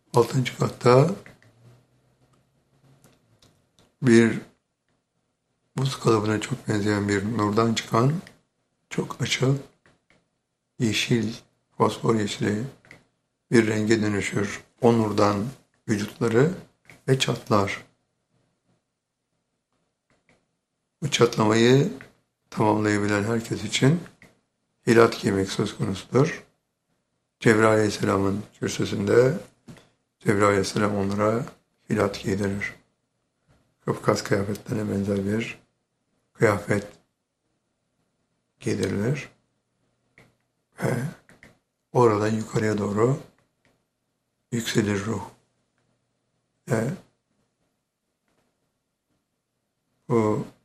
Altıncı katta bir buz kalıbına çok benzeyen bir nurdan çıkan çok açık yeşil, fosfor yeşili bir renge dönüşür. O nurdan vücutları ve çatlar. Bu çatlamayı tamamlayabilen herkes için hilat giymek söz konusudur. Cebrail Aleyhisselam'ın kürsüsünde Cebrail Aleyhisselam onlara hilat giydirir. Kafkas kıyafetlerine benzer bir kıyafet giydirilir ve oradan yukarıya doğru yükselir ruh. Ve bu